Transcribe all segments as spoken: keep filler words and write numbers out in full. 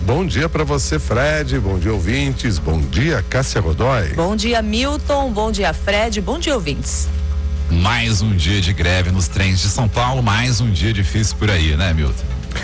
Bom dia para você, Fred. Bom dia, ouvintes. Bom dia, Cássia Godoy. Bom dia, Milton. Bom dia, Fred. Bom dia, ouvintes. Mais um dia de greve nos trens de São Paulo, mais um dia difícil por aí, né, Milton?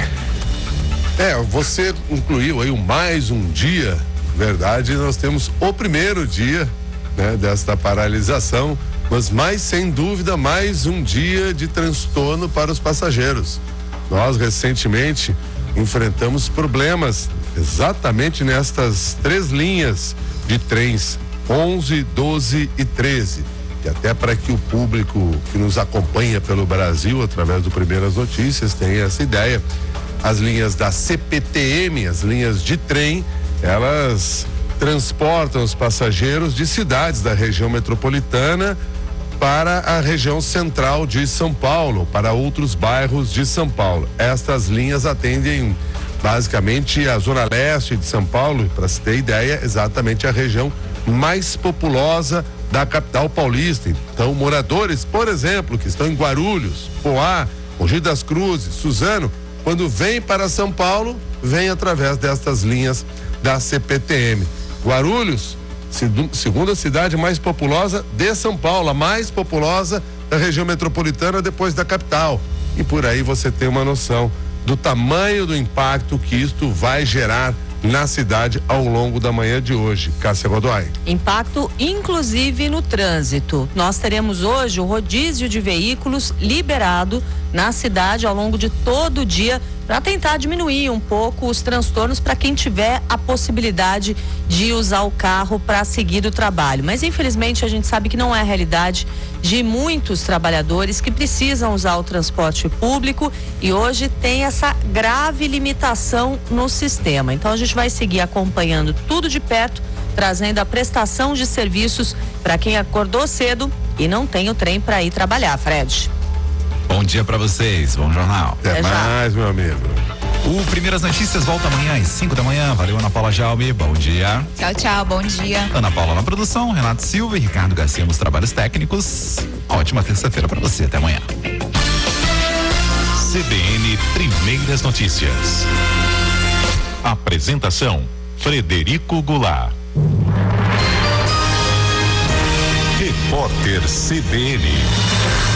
É, você incluiu aí o mais um dia. Verdade, nós temos o primeiro dia, né, desta paralisação, mas mais sem dúvida mais um dia de transtorno para os passageiros. Nós recentemente enfrentamos problemas exatamente nestas três linhas de trens, onze, doze e treze. E até para que o público que nos acompanha pelo Brasil através do Primeiras Notícias tenha essa ideia, as linhas da C P T M, as linhas de trem, elas transportam os passageiros de cidades da região metropolitana para a região central de São Paulo, para outros bairros de São Paulo. Estas linhas atendem basicamente a zona leste de São Paulo, para se ter ideia, exatamente a região mais populosa da capital paulista. Então, moradores, por exemplo, que estão em Guarulhos, Poá, Mogi das Cruzes, Suzano, quando vem para São Paulo, vem através destas linhas da C P T M. Guarulhos, segunda cidade mais populosa de São Paulo, a mais populosa da região metropolitana depois da capital. E por aí você tem uma noção do tamanho do impacto que isto vai gerar na cidade ao longo da manhã de hoje. Cássia Godoy. Impacto inclusive no trânsito. Nós teremos hoje o rodízio de veículos liberado na cidade ao longo de todo o dia para tentar diminuir um pouco os transtornos para quem tiver a possibilidade de usar o carro para seguir do trabalho. Mas infelizmente a gente sabe que não é a realidade de muitos trabalhadores que precisam usar o transporte público e hoje tem essa grave limitação no sistema. Então a gente vai seguir acompanhando tudo de perto, trazendo a prestação de serviços para quem acordou cedo e não tem o trem para ir trabalhar, Fred. Bom dia para vocês, bom jornal. Até mais, meu amigo. O Primeiras Notícias volta amanhã às cinco da manhã. Valeu, Ana Paula Jaume, bom dia. Tchau, tchau, bom dia. Ana Paula na produção, Renato Silva e Ricardo Garcia nos trabalhos técnicos. Ótima terça-feira para você, até amanhã. C B N Primeiras Notícias. Apresentação: Frederico Goulart. Repórter C B N.